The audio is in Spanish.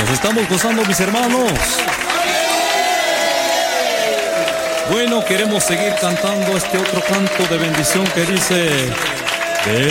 Nos estamos gozando, mis hermanos. Bueno, queremos seguir cantando este otro canto de bendición que dice...